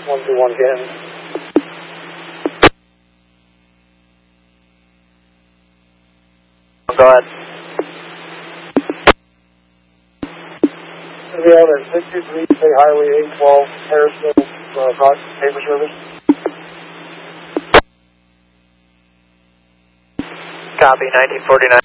121 Canton. Go ahead. We have a 623 State Highway 812 Harrisville paper service. Copy, 1949.